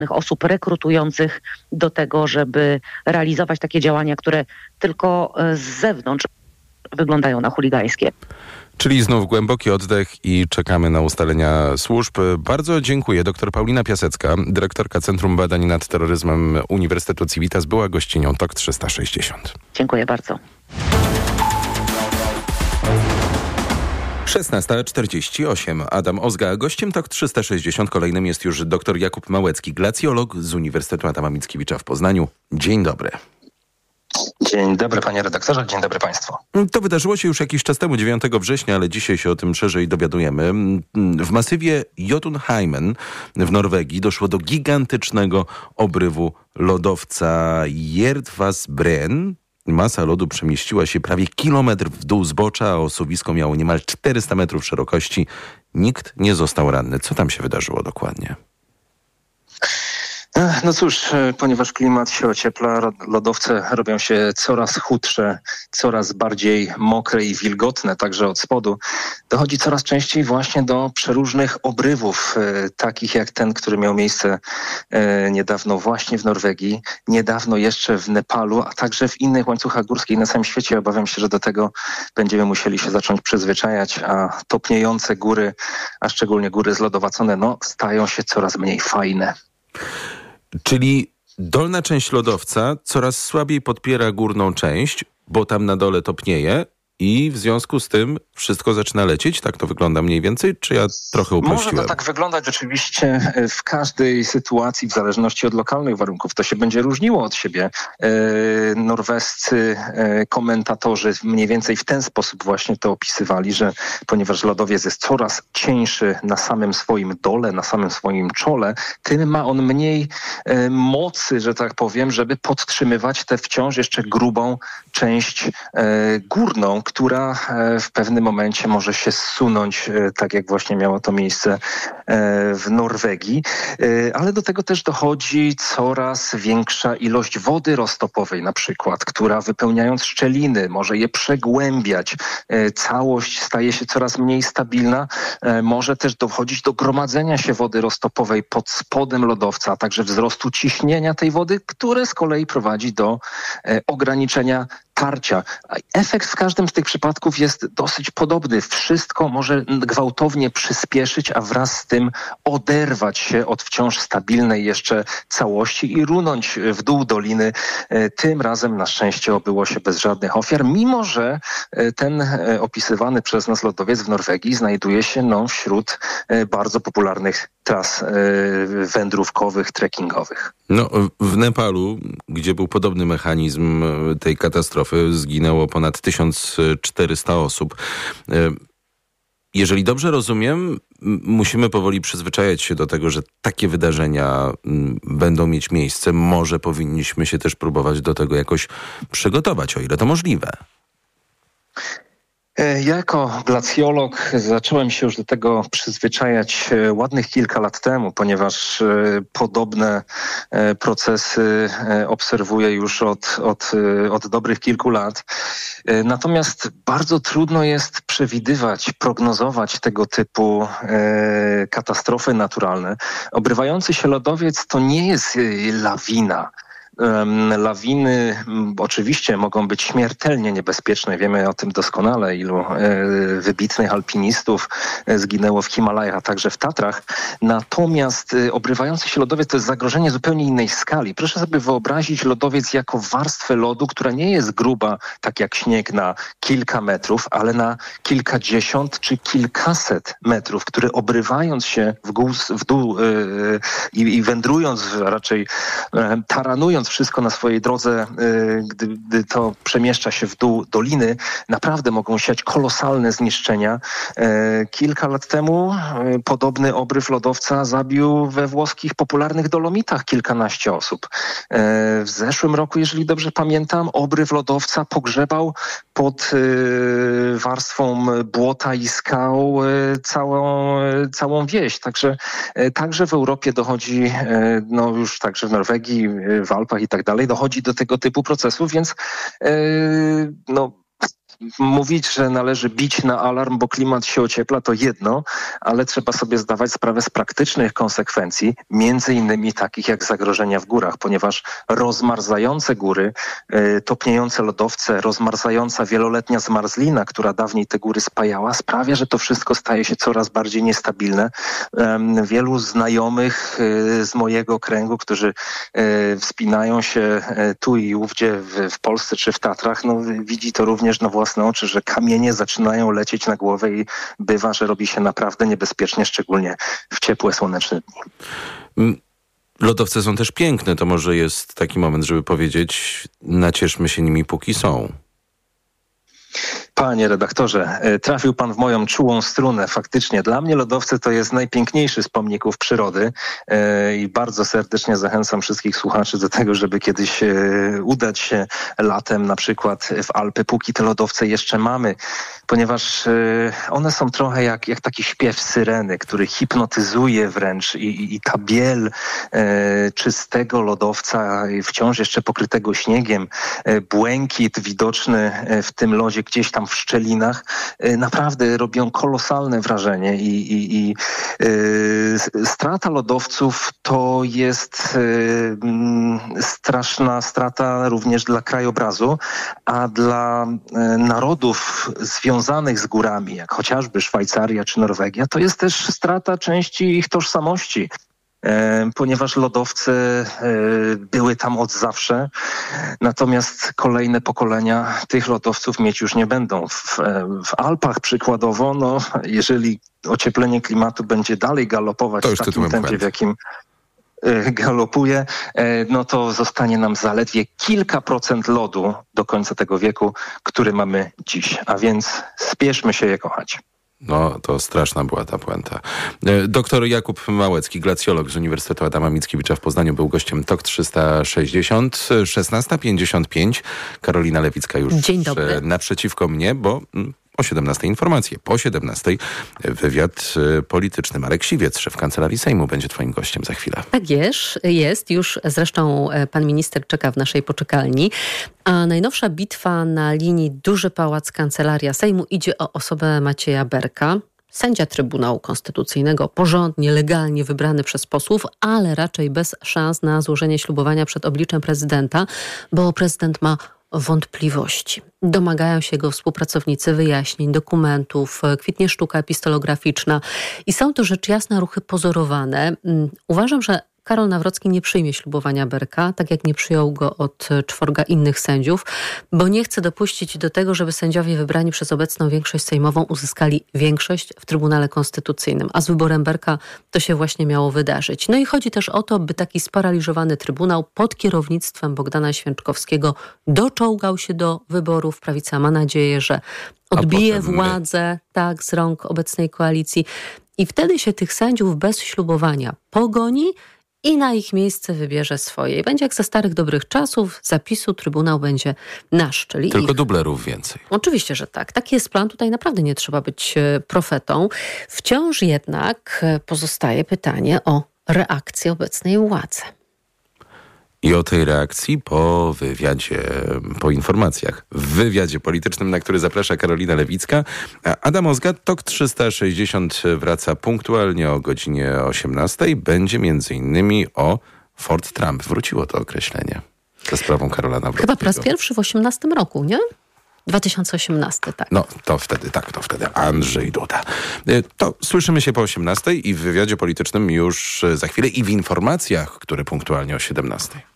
osób rekrutujących do tego, żeby realizować takie działania, które tylko z zewnątrz wyglądają na chuligańskie. Czyli znów głęboki oddech i czekamy na ustalenia służb. Bardzo dziękuję. Dr Paulina Piasecka, dyrektorka Centrum Badań nad Terroryzmem Uniwersytetu Civitas, była gościnią TOK 360. Dziękuję bardzo. 16:48. Adam Ozga. Gościem TOK 360 kolejnym jest już dr Jakub Małecki, glacjolog z Uniwersytetu Adama Mickiewicza w Poznaniu. Dzień dobry. Dzień dobry panie redaktorze, dzień dobry państwu. To wydarzyło się już jakiś czas temu, 9 września, ale dzisiaj się o tym szerzej dowiadujemy. W masywie Jotunheimen w Norwegii doszło do gigantycznego obrywu lodowca Gjertvassbreen. Masa lodu przemieściła się prawie kilometr w dół zbocza, a osuwisko miało niemal 400 metrów szerokości. Nikt nie został ranny. Co tam się wydarzyło dokładnie? No cóż, ponieważ klimat się ociepla, lodowce robią się coraz chudsze, coraz bardziej mokre i wilgotne, także od spodu. Dochodzi coraz częściej właśnie do przeróżnych obrywów, takich jak ten, który miał miejsce niedawno właśnie w Norwegii, niedawno jeszcze w Nepalu, a także w innych łańcuchach górskich na całym świecie. Obawiam się, że do tego będziemy musieli się zacząć przyzwyczajać, a topniejące góry, a szczególnie góry zlodowacone, stają się coraz mniej fajne. Czyli dolna część lodowca coraz słabiej podpiera górną część, bo tam na dole topnieje i w związku z tym wszystko zaczyna lecieć? Tak to wygląda mniej więcej? Czy ja trochę uprościłem? Może to tak wyglądać oczywiście w każdej sytuacji, w zależności od lokalnych warunków. To się będzie różniło od siebie. Norwescy komentatorzy mniej więcej w ten sposób właśnie to opisywali, że ponieważ lodowiec jest coraz cieńszy na samym swoim dole, na samym swoim czole, tym ma on mniej mocy, że tak powiem, żeby podtrzymywać tę wciąż jeszcze grubą część górną, która w pewnym momencie może się zsunąć, tak jak właśnie miało to miejsce w Norwegii. Ale do tego też dochodzi coraz większa ilość wody roztopowej na przykład, która wypełniając szczeliny może je przegłębiać. Całość staje się coraz mniej stabilna. Może też dochodzić do gromadzenia się wody roztopowej pod spodem lodowca, a także wzrostu ciśnienia tej wody, które z kolei prowadzi do ograniczenia tarcia. Efekt w każdym z tych przypadków jest dosyć podobny. Wszystko może gwałtownie przyspieszyć, a wraz z tym oderwać się od wciąż stabilnej jeszcze całości i runąć w dół doliny. Tym razem na szczęście obyło się bez żadnych ofiar, mimo że ten opisywany przez nas lodowiec w Norwegii znajduje się wśród bardzo popularnych tras wędrówkowych, trekkingowych. W Nepalu, gdzie był podobny mechanizm tej katastrofy, zginęło ponad 1400 osób. Jeżeli dobrze rozumiem, musimy powoli przyzwyczajać się do tego, że takie wydarzenia będą mieć miejsce. Może powinniśmy się też próbować do tego jakoś przygotować, o ile to możliwe. Ja jako glacjolog zacząłem się już do tego przyzwyczajać ładnych kilka lat temu, ponieważ podobne procesy obserwuję już od dobrych kilku lat. Natomiast bardzo trudno jest przewidywać, prognozować tego typu katastrofy naturalne. Obrywający się lodowiec to nie jest lawina. Lawiny oczywiście mogą być śmiertelnie niebezpieczne. Wiemy o tym doskonale, ilu wybitnych alpinistów zginęło w Himalajach, a także w Tatrach. Natomiast obrywający się lodowiec to jest zagrożenie zupełnie innej skali. Proszę sobie wyobrazić lodowiec jako warstwę lodu, która nie jest gruba, tak jak śnieg, na kilka metrów, ale na kilkadziesiąt czy kilkaset metrów, który obrywając się w dół i wędrując, raczej taranując wszystko na swojej drodze, gdy to przemieszcza się w dół doliny, naprawdę mogą siać kolosalne zniszczenia. Kilka lat temu podobny obryw lodowca zabił we włoskich popularnych Dolomitach kilkanaście osób. W zeszłym roku, jeżeli dobrze pamiętam, obryw lodowca pogrzebał pod warstwą błota i skał całą wieś. Także w Europie dochodzi, już także w Norwegii, w Alpach i tak dalej, dochodzi do tego typu procesów, więc mówić, że należy bić na alarm, bo klimat się ociepla, to jedno, ale trzeba sobie zdawać sprawę z praktycznych konsekwencji, między innymi takich jak zagrożenia w górach, ponieważ rozmarzające góry, topniejące lodowce, rozmarzająca wieloletnia zmarzlina, która dawniej te góry spajała, sprawia, że to wszystko staje się coraz bardziej niestabilne. Wielu znajomych z mojego kręgu, którzy wspinają się tu i ówdzie w Polsce czy w Tatrach, widzi to również na własne oczy, że kamienie zaczynają lecieć na głowę i bywa, że robi się naprawdę niebezpiecznie, szczególnie w ciepłe, słoneczne dni. Lodowce są też piękne. To może jest taki moment, żeby powiedzieć, nacieszmy się nimi póki są. Panie redaktorze, trafił pan w moją czułą strunę. Faktycznie dla mnie lodowce to jest najpiękniejszy z pomników przyrody i bardzo serdecznie zachęcam wszystkich słuchaczy do tego, żeby kiedyś udać się latem na przykład w Alpy, póki te lodowce jeszcze mamy, ponieważ one są trochę jak taki śpiew syreny, który hipnotyzuje wręcz i ta biel czystego lodowca, wciąż jeszcze pokrytego śniegiem, błękit widoczny w tym lodzie gdzieś tam w szczelinach, naprawdę robią kolosalne wrażenie i strata lodowców to jest straszna strata również dla krajobrazu, a dla narodów związanych z górami, jak chociażby Szwajcaria czy Norwegia, to jest też strata części ich tożsamości. Ponieważ lodowce były tam od zawsze, natomiast kolejne pokolenia tych lodowców mieć już nie będą. W Alpach przykładowo, jeżeli ocieplenie klimatu będzie dalej galopować w takim tempie, w jakim galopuje, to zostanie nam zaledwie kilka procent lodu do końca tego wieku, który mamy dziś. A więc spieszmy się je kochać. To straszna była ta puenta. Doktor Jakub Małecki, glacjolog z Uniwersytetu Adama Mickiewicza w Poznaniu, był gościem TOK 360. 16:55. Karolina Lewicka już naprzeciwko mnie, bo o 17:00 informacje. Po 17:00 wywiad polityczny. Marek Siwiec, szef Kancelarii Sejmu, będzie twoim gościem za chwilę. Tak jest. Już zresztą pan minister czeka w naszej poczekalni. A najnowsza bitwa na linii Duży Pałac Kancelaria Sejmu idzie o osobę Macieja Berka. Sędzia Trybunału Konstytucyjnego, porządnie, legalnie wybrany przez posłów, ale raczej bez szans na złożenie ślubowania przed obliczem prezydenta, bo prezydent ma wątpliwości. Domagają się go współpracownicy wyjaśnień, dokumentów, kwitnie sztuka epistolograficzna i są to rzecz jasna ruchy pozorowane. Uważam, że Karol Nawrocki nie przyjmie ślubowania Berka, tak jak nie przyjął go od 4 innych sędziów, bo nie chce dopuścić do tego, żeby sędziowie wybrani przez obecną większość sejmową uzyskali większość w Trybunale Konstytucyjnym. A z wyborem Berka to się właśnie miało wydarzyć. I chodzi też o to, by taki sparaliżowany Trybunał pod kierownictwem Bogdana Święczkowskiego doczołgał się do wyborów. Prawica ma nadzieję, że odbije władzę z rąk obecnej koalicji i wtedy się tych sędziów bez ślubowania pogoni i na ich miejsce wybierze swoje. I będzie jak za starych dobrych czasów, zapisu Trybunał będzie nasz, czyli tylko dublerów więcej. Oczywiście, że tak. Taki jest plan. Tutaj naprawdę nie trzeba być profetą. Wciąż jednak pozostaje pytanie o reakcję obecnej władzy. I o tej reakcji po wywiadzie, po informacjach w wywiadzie politycznym, na który zaprasza Karolina Lewicka. Adam Ozga, TOK 360 wraca punktualnie o godzinie 18:00. Będzie m.in. o Ford Trump. Wróciło to określenie za sprawą Karola Nawrockiego. Chyba po raz pierwszy w 2018 roku, nie? 2018, tak. To wtedy Andrzej Duda. To słyszymy się po 18:00 i w wywiadzie politycznym już za chwilę i w informacjach, które punktualnie o 17:00.